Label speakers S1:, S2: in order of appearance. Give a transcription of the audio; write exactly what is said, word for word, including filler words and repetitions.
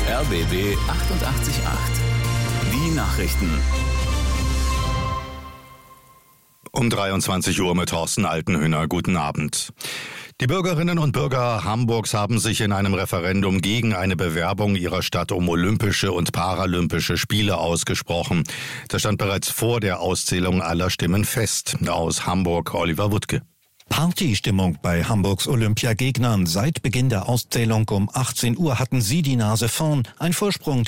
S1: R B B achtundachtzig Komma acht. Die Nachrichten.
S2: Um dreiundzwanzig Uhr mit Thorsten Altenhöhner. Guten Abend. Die Bürgerinnen und Bürger Hamburgs haben sich in einem Referendum gegen eine Bewerbung ihrer Stadt um Olympische und Paralympische Spiele ausgesprochen. Das stand bereits vor der Auszählung aller Stimmen fest. Aus Hamburg Oliver Wuttke.
S3: Partystimmung bei Hamburgs Olympiagegnern. Seit Beginn der Auszählung um achtzehn Uhr hatten sie die Nase vorn. Ein Vorsprung